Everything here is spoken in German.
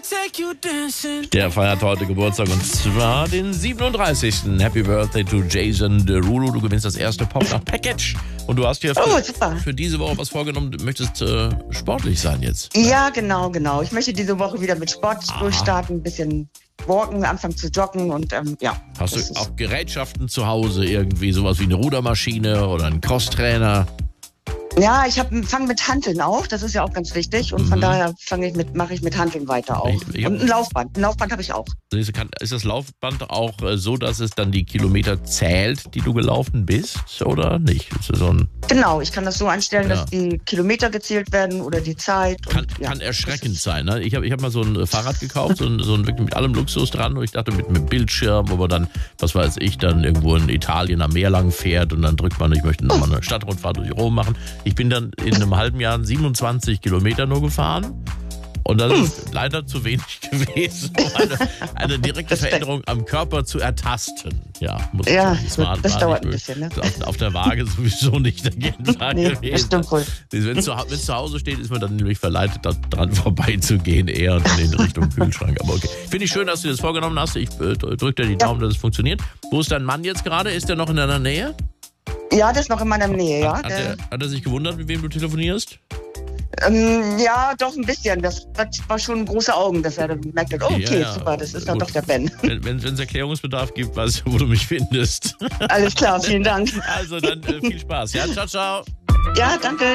Der feiert heute Geburtstag und zwar den 37. Happy Birthday to Jason Derulo. Du gewinnst das erste Pop-Nach-Package. Und du hast dir für diese Woche was vorgenommen. Du möchtest sportlich sein jetzt. Ja, genau. Ich möchte diese Woche wieder mit Sport durchstarten, ein bisschen walken, anfangen zu joggen und ja. Hast du auch Gerätschaften zu Hause? Irgendwie sowas wie eine Rudermaschine oder einen Crosstrainer? Ja, fange mit Hanteln auf, das ist ja auch ganz wichtig und von daher mache ich mit Hanteln weiter auf. Und ein Laufband habe ich auch. Ist das Laufband auch so, dass es dann die Kilometer zählt, die du gelaufen bist oder nicht? Ist das Genau, ich kann das so einstellen, dass die Kilometer gezählt werden oder die Zeit. Kann erschreckend sein. Ne? Ich hab mal so ein Fahrrad gekauft, so ein wirklich mit allem Luxus dran und ich dachte mit Bildschirm, wo man dann, was weiß ich, dann irgendwo in Italien am Meer lang fährt und dann drückt man, ich möchte nochmal eine Stadtrundfahrt durch Rom machen. Ich bin dann in einem halben Jahr 27 Kilometer nur gefahren. Und das ist leider zu wenig gewesen, um eine direkte Veränderung am Körper zu ertasten. Ja, muss ich sagen. Das dauert ein bisschen. Ne? Auf der Waage sowieso nicht erkennbar gewesen. Das stimmt wohl. Wenn es zu Hause steht, ist man dann nämlich verleitet, dran vorbeizugehen, eher in Richtung Kühlschrank. Aber okay. Finde ich schön, dass du das vorgenommen hast. Ich drücke dir die Daumen, dass es funktioniert. Wo ist dein Mann jetzt gerade? Ist der noch in deiner Nähe? Ja, der ist noch in meiner Nähe, ja. Hat er sich gewundert, mit wem du telefonierst? Ja, doch ein bisschen. Das war schon große Augen, dass er gemerkt hat, super, das ist dann doch der Ben. Wenn es Erklärungsbedarf gibt, weißt du, wo du mich findest. Alles klar, vielen Dank. Also dann viel Spaß. Ja, ciao. Ja, danke.